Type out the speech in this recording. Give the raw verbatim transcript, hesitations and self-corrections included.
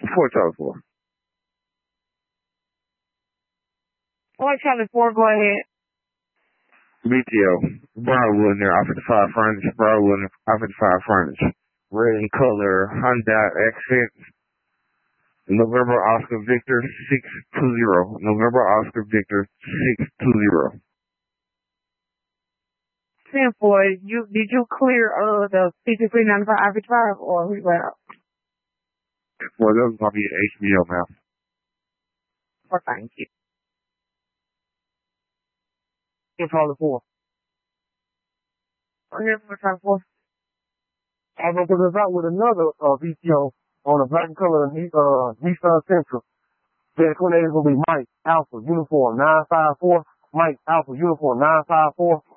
four, Charlie four. What, Charlie four, go ahead. B T O. Briarwood near I fifty-five furniture. Briarwood near I fifty-five furniture. Red in color, Hyundai Accent. November Oscar Victor six two zero. November Oscar Victor six two zero. ten four, you, did you clear uh, the fifty-three ninety-five I fifty-five or we went out? Well, that was going to be H B O, man. Well, thank you. It's Charlie four. I'm here for Charlie four. I'm going to put this out with another uh, V T O on a black and color uh, Nissan Sentra. The coordinator is going to be Mike Alpha Uniform nine five four. Mike Alpha Uniform nine five four.